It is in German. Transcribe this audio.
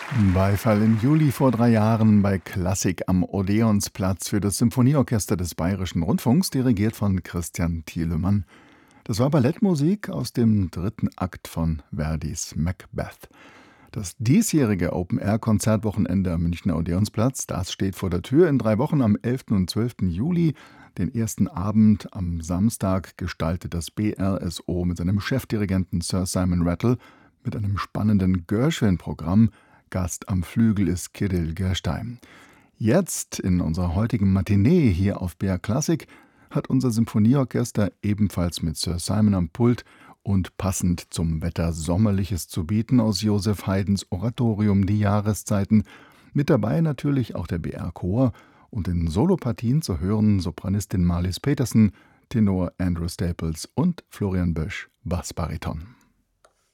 Beifall im Juli vor 3 Jahren bei Klassik am Odeonsplatz für das Symphonieorchester des Bayerischen Rundfunks, dirigiert von Christian Thielemann. Das war Ballettmusik aus dem 3. Akt von Verdis Macbeth. Das diesjährige Open-Air-Konzertwochenende am Münchner Odeonsplatz, das steht vor der Tür in 3 Wochen am 11. und 12. Juli. Den ersten Abend am Samstag gestaltet das BRSO mit seinem Chefdirigenten Sir Simon Rattle mit einem spannenden Gershwin-Programm. Gast am Flügel ist Kirill Gerstein. Jetzt, in unserer heutigen Matinee hier auf BR Klassik, hat unser Symphonieorchester ebenfalls mit Sir Simon am Pult und passend zum Wetter Sommerliches zu bieten aus Joseph Haydns Oratorium Die Jahreszeiten. Mit dabei natürlich auch der BR-Chor und in Solopartien zu hören Sopranistin Marlies Petersen, Tenor Andrew Staples und Florian Bösch, Bassbariton.